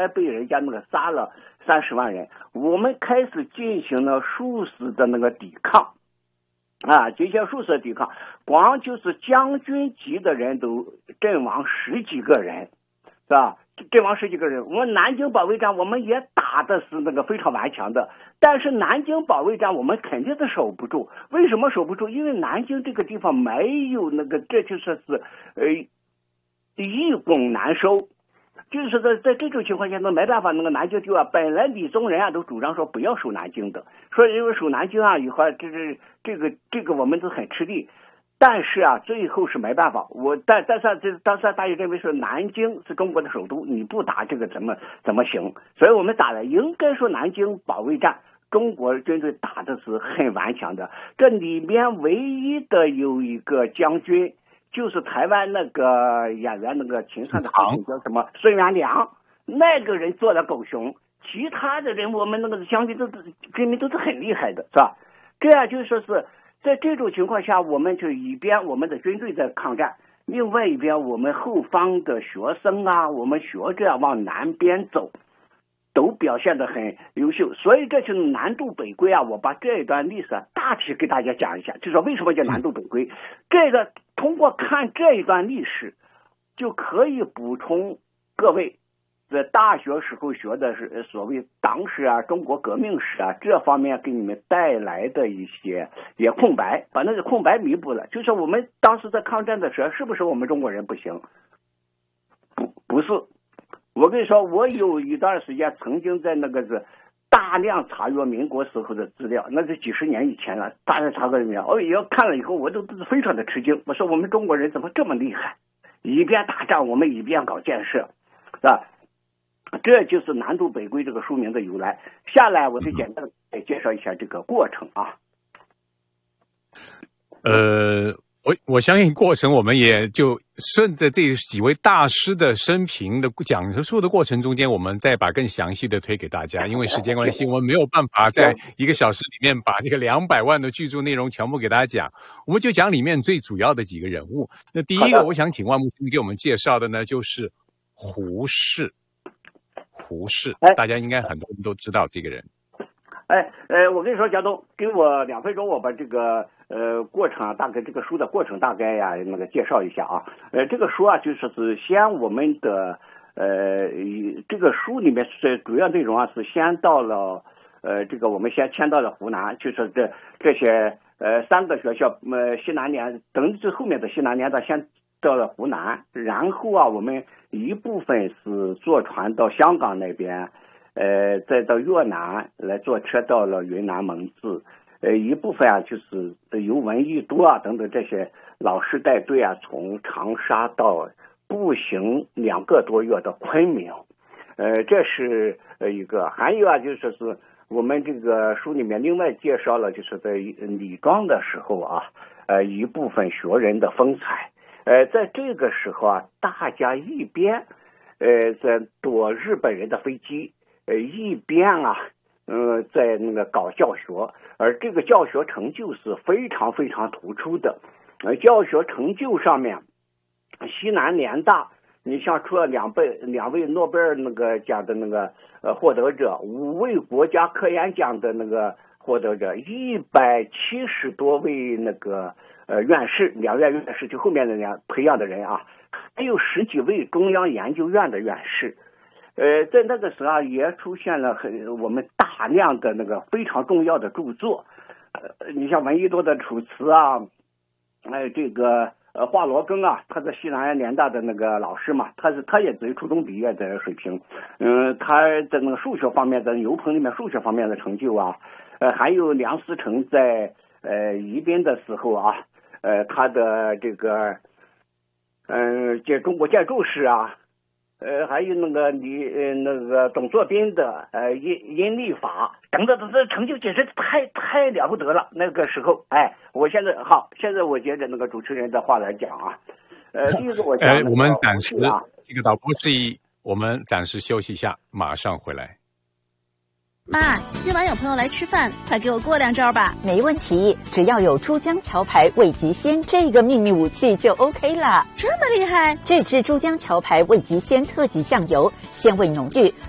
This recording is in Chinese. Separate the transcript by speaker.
Speaker 1: 白被人家那个杀了30万人，我们开始进行了殊死的那个抵抗啊，进行殊死的抵抗，光就是将军级的人都阵亡10几个人，是吧？阵亡10几个人。我们南京保卫战我们也打的是那个非常顽强的，但是南京保卫战我们肯定是守不住。为什么守不住？因为南京这个地方没有那个，这就说是易攻难收。就是在这种情况下，那没办法，那个南京就啊，本来李宗仁啊都主张说不要守南京的，说因为守南京啊以后这个我们都很吃力，但是啊最后是没办法，但是当时大家认为说南京是中国的首都，你不打这个怎么行？所以我们打的应该说南京保卫战，中国军队打的是很顽强的，这里面唯一的有一个将军。就是台湾那个演员那个秦汉的父亲叫什么孙元良，那个人做了狗熊，其他的人我们那个将军军民都是很厉害的，是吧？这样就说是在这种情况下，我们就一边我们的军队在抗战，另外一边我们后方的学生啊，我们学着往南边走，都表现得很优秀，所以这就是南渡北归啊。我把这一段历史啊大体给大家讲一下，就说为什么叫南渡北归。这个通过看这一段历史，就可以补充各位在大学时候学的是所谓党史啊、中国革命史啊这方面给你们带来的一些也空白，把那个空白弥补了。就是我们当时在抗战的时候，是不是我们中国人不行？不是。我跟你说，我有一段时间曾经在那个是大量查阅民国时候的资料，那是几十年以前了，大量查阅资料，要看了以后我都非常的吃惊。我说我们中国人怎么这么厉害？一边打仗我们一边搞建设，是吧？这就是南渡北归这个书名的由来。下来我就简单的介绍一下这个过程啊。
Speaker 2: 我相信过程我们也就顺着这几位大师的生平的讲述的过程中间，我们再把更详细的推给大家。因为时间关系，我们没有办法在1个小时里面把这个200万的巨著内容全部给大家讲，我们就讲里面最主要的几个人物。那第一个，我想请万木兄给我们介绍的呢，就是胡适。大家应该很多人都知道这个人。
Speaker 1: 我跟你说，江东，给我2分钟，我把这个过程啊，大概这个书的过程大概呀那个介绍一下啊。这个书啊，就是先我们的这个书里面是主要内容啊，是先到了这个我们先迁到了湖南，就是这些3个学校西南联等至后面的西南联大先到了湖南，然后啊我们一部分是坐船到香港那边。再到越南来坐车到了云南蒙自，一部分啊就是由闻一多啊等等这些老师带队啊，从长沙到步行2个多月的昆明，这是一个。还有啊就是我们这个书里面另外介绍了，就是在李庄的时候啊，一部分学人的风采，在这个时候啊，大家一边在躲日本人的飞机。一边啊，在那个搞教学，而这个教学成就是非常非常突出的。教学成就上面，西南联大，你像除了两位诺贝尔那个奖的那个获得者，5位国家科研奖的那个获得者，170多位那个院士，2院院士，就后面的人培养的人啊，还有10几位中央研究院的院士。在那个时候啊，也出现了我们大量的那个非常重要的著作，你像闻一多的《楚辞》啊，这个华罗庚啊，他是西南联大的那个老师嘛，他也只有初中毕业的水平，他在那个数学方面，在牛棚里面数学方面的成就啊，还有梁思成在宜宾的时候啊，他的这个中国建筑史啊。还有那个董作宾的阴历法等等的成就简直太了不得了。那个时候，现在我接着那个主持人的话来讲啊。第一个我讲
Speaker 2: 我们暂时这个导播示意，我们暂时休息一下，马上回来。
Speaker 3: 妈，今晚有朋友来吃饭，快给我过2招吧。
Speaker 4: 没问题，只要有珠江桥牌味极鲜这个秘密武器就 OK 了。
Speaker 3: 这么厉害？
Speaker 4: 这支珠江桥牌味极鲜特级酱油，鲜味浓郁，